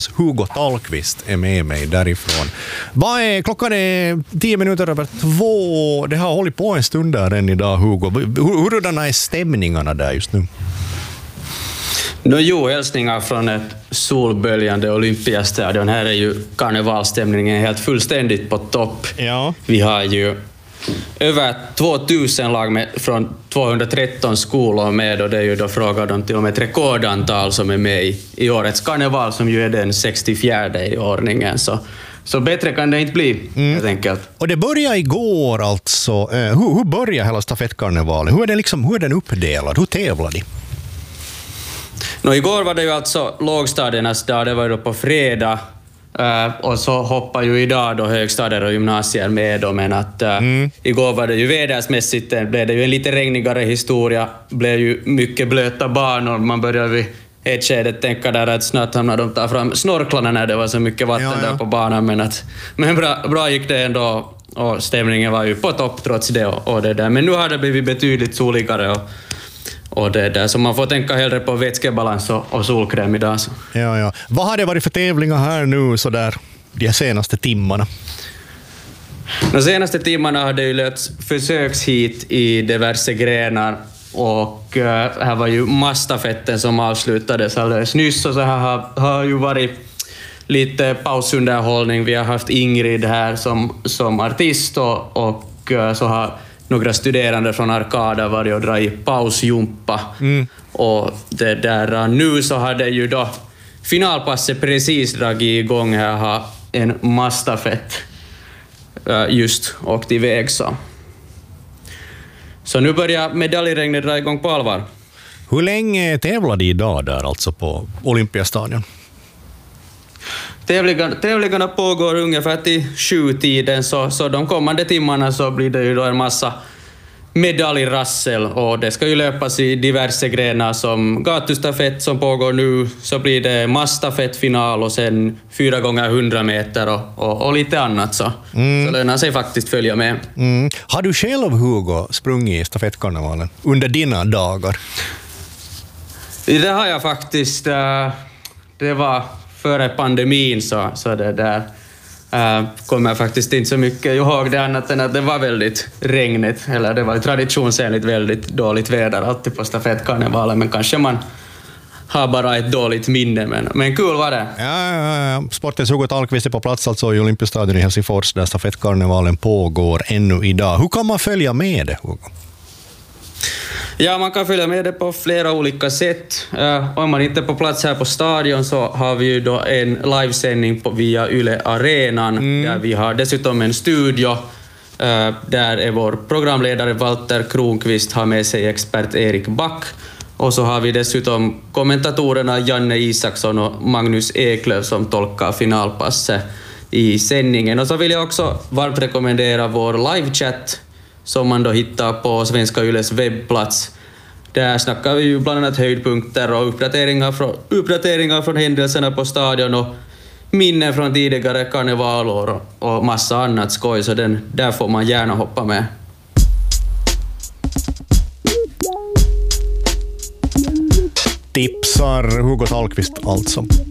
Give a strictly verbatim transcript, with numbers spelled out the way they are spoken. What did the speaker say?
Hugo Tallqvist är med mig därifrån. Vad är, klockan är tio minuter över två. Det har hållit på en stund där än idag, Hugo. Hur, hurdana är stämningarna där just nu? No, jo, hälsningar från ett solböljande Olympiastadion. Här är ju karnevalstämningen helt fullständigt på topp. Ja. Vi har ju över tvåtusen lag med, från tvåhundratretton skolor med, och det är ju då frågan om till och med ett rekordantal som är med i, i årets karneval, som ju är den sextiofjärde i ordningen. Så, så bättre kan det inte bli, mm. helt enkelt. Och det började igår alltså. Uh, hur, hur börjar hela stafettkarnevalen? Hur är, det liksom, hur är den uppdelad? Hur tävlar de? No, igår var det ju alltså lågstadiernas dag, det var ju då på fredag. Uh, och så hoppar ju idag då högstadier och gymnasier med då, men att uh, mm. igår var det ju vädersmässigt, blev det ju en lite regnigare historia, blev ju mycket blöta banor, man började vid ett skede tänka där att snart hamnar de ta fram snorklarna när det var så mycket vatten ja, ja. där på banan, men, att, men bra, bra gick det ändå, och stämningen var ju på topp trots det, och, och det där. Men nu har det blivit betydligt soligare, och Och det där, så man får tänka hellre på vätskebalans och, och solkräm idag. Så. Ja, ja. Vad har det varit för tävlingar här nu så där, de senaste timmarna? De senaste timmarna har det ju löpts försökshit i diverse grenar, och uh, här var ju massstafetten som avslutades alldeles nyss, och så här har, har ju varit lite pausunderhållning. Vi har haft Ingrid här som, som artist, och, och uh, så har några studerande från Arkada varit och dragit pausjumpa. Mm. Och det där, nu så hade ju då finalpasset precis dragit igång. Här har en massstafett just åkt iväg. Så. så nu börjar medaljregnet dra igång på allvar. Hur länge tävlade idag där alltså på Olympiastadion? Tävlingarna, tävlingarna pågår ungefär till sju-tiden, så, så de kommande timmarna så blir det ju då en massa medaljrassel, och det ska ju löpas i diverse grenar som gatustafett som pågår nu, så blir det massstafettfinal och sen fyra gånger hundra meter och, och, och lite annat, så, mm. så lönar sig faktiskt följa med. Mm. Har du själv, Hugo, sprungit i stafettkarnevalen under dina dagar? Det har jag faktiskt. Det var före pandemin, så, så det där äh, kommer jag faktiskt inte så mycket ihåg det, annat än att det var väldigt regnigt, eller det var traditionsenligt väldigt dåligt väder alltid på stafettkarnevalen, men kanske man har bara ett dåligt minne, men, men kul var det. Ja, ja, ja. Sportens Hugo Tallqvist är på plats alltså i Olympiastadion i Helsingfors, där stafettkarnevalen pågår ännu idag. Hur kan man följa med det, Hugo? Ja, man kan följa med det på flera olika sätt. Uh, om man inte är på plats här på stadion så har vi ju då en livesändning på, via Yle Arenan, mm. där vi har dessutom en studio. Uh, där är vår programledare Walter Kronqvist, har med sig expert Erik Back. Och så har vi dessutom kommentatorerna Janne Isaksson och Magnus Eklöf som tolkar finalpasset i sändningen. Och så vill jag också varmt rekommendera vår livechatt som man då hittar på Svenska Yles webbplats. Där snackar vi ju bland annat höjdpunkter och uppdateringar från, uppdateringar från händelserna på stadion och minnen från tidigare karnevalår och massa annat skoj, så den, där får man gärna hoppa med. Tipsar Hugo Tallqvist alltså.